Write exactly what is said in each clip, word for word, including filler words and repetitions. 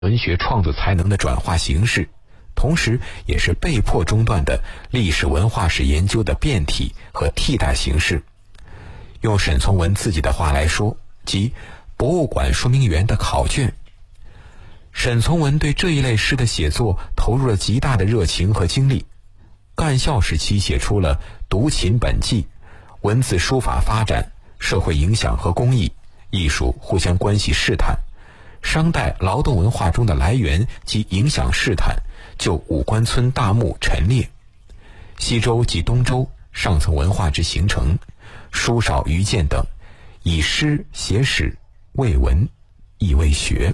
文学创作才能的转化形式，同时也是被迫中断的历史文化史研究的变体和替代形式。用沈从文自己的话来说，即博物馆说明员的考卷。沈从文对这一类诗的写作投入了极大的热情和精力。干校时期写出了《读琴本纪》，文字书法发展、社会影响和工艺、艺术互相关系试探，商代劳动文化中的来源及影响试探，就五官村大墓陈列，西周及东周上层文化之形成，书少愚见等，以诗写史，为文亦为学。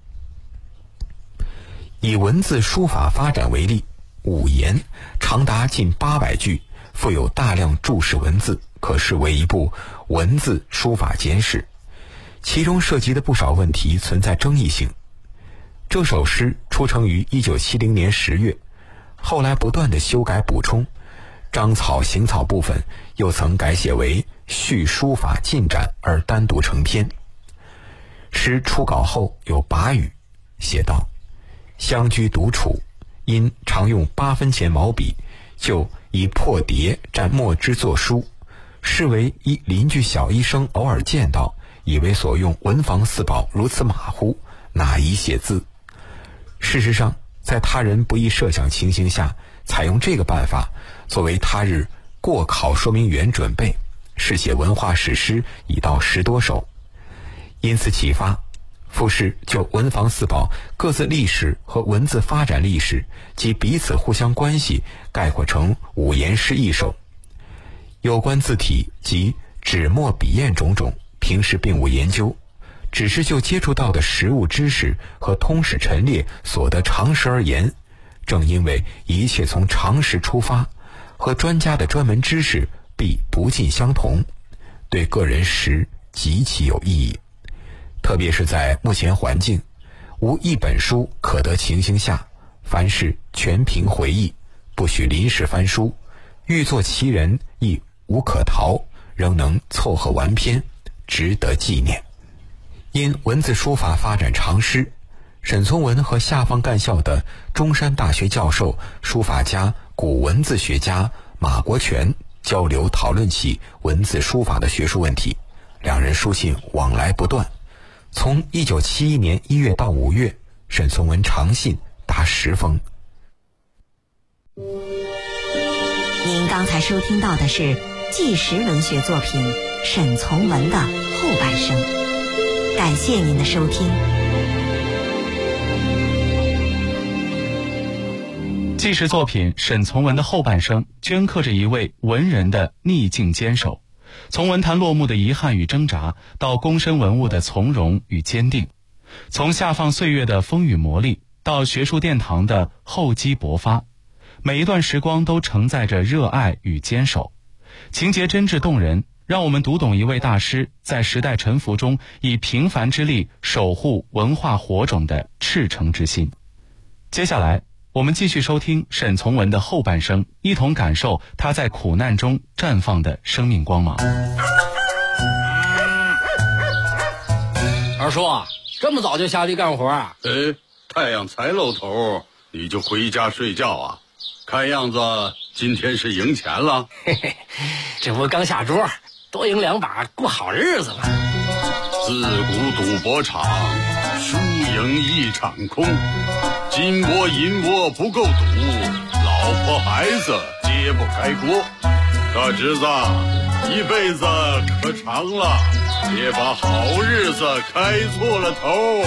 以文字书法发展为例，五言长达近八百句，附有大量注释文字，可视为一部文字书法简史。其中涉及的不少问题存在争议性。这首诗出成于一九七零年十月，后来不断的修改补充，章草行草部分又曾改写为叙书法进展而单独成篇。诗初稿后有跋语，写道：相居独处，因常用八分钱毛笔，就以破碟蘸墨汁作书，视为一邻居小医生偶尔见到，以为所用文房四宝如此马虎，哪宜写字？事实上，在他人不易设想情形下，采用这个办法作为他日过考说明员准备，是写文化史诗已到十多首。因此启发，复试就文房四宝各自历史和文字发展历史及彼此互相关系概括成五言诗一首。有关字体及纸墨笔砚种种，平时并无研究，只是就接触到的实物知识和通史陈列所得常识而言。正因为一切从常识出发，和专家的专门知识必不尽相同，对个人实极其有意义。特别是在目前环境无一本书可得情形下，凡事全凭回忆，不许临时翻书，欲作其人亦无可逃，仍能凑合完篇，值得纪念。因文字书法发展长诗，沈从文和下放干校的中山大学教授、书法家、古文字学家马国权交流讨论起文字书法的学术问题，两人书信往来不断。从一九七一年一月到五月，沈从文长信达十封。 您刚才收听到的是纪实文学作品沈从文的后半生，感谢您的收听。 纪实作品沈从文的后半生镌刻着一位文人的逆境坚守，从文坛落幕的遗憾与挣扎，到躬身文物的从容与坚定，从下放岁月的风雨磨砺，到学术殿堂的厚积薄发，每一段时光都承载着热爱与坚守，情节真挚动人，让我们读懂一位大师在时代沉浮中以平凡之力守护文化火种的赤诚之心。接下来我们继续收听沈从文的后半生，一同感受他在苦难中绽放的生命光芒。 二叔啊，这么早就下地干活啊？ 哎，太阳才露头你就回家睡觉啊？看样子今天是赢钱了。 嘿嘿，这不刚下桌，多赢两把过好日子嘛。 自古赌博场，输赢一场空，金窝银窝不够赌，老婆孩子揭不开锅。大侄子，一辈子可长了，别把好日子开错了头。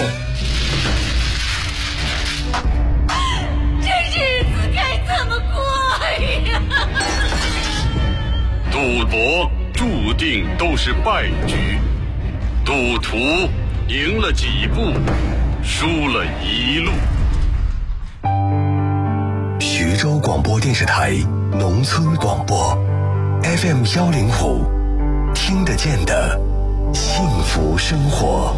这日子该怎么过呀？ 赌博注定都是败局，赌徒赢了几步，输了一路。 徐州广播电视台农村广播 F M 幺零五，听得见的幸福生活。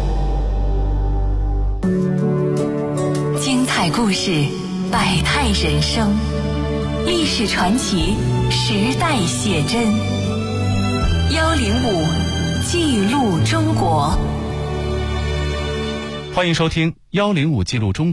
精彩故事，百态人生，历史传奇，时代写真。幺零五记录中国。 欢迎收听幺零五记录中